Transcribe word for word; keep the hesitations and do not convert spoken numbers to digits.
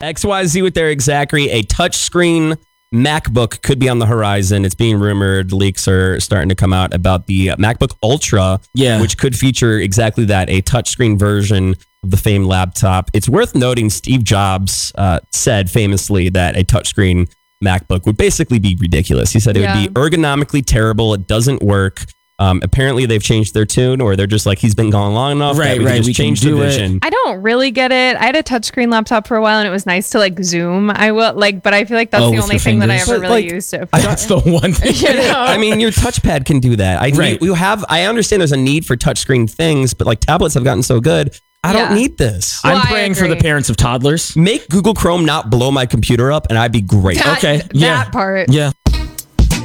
X Y Z with Eric Zachary. A touchscreen MacBook could be on the horizon. It's being rumored. Leaks are starting to come out about the MacBook Ultra, yeah. which could feature exactly that, a touchscreen version of the famed laptop. It's worth noting Steve Jobs uh, said famously that a touchscreen MacBook would basically be ridiculous. He said it Yeah. would be ergonomically terrible. It doesn't work. Um, apparently, they've changed their tune, or they're just like, he's been gone long enough Right, that we right, can just we can change the do it. vision. I don't really get it. I had a touchscreen laptop for a while, and it was nice to like zoom. I will like, but I feel like that's Oh, the with only your thing that I fingers? ever But, really like, used it for. That's the one thing. You know? I mean, your touchpad can do that. I Right. you have. I understand there's a need for touchscreen things, but like tablets have gotten so good. I don't Yeah. need this. Well, I'm I praying for the agree. parents of toddlers. Make Google Chrome not blow my computer up, and I'd be great. That- Okay, that yeah. part. Yeah.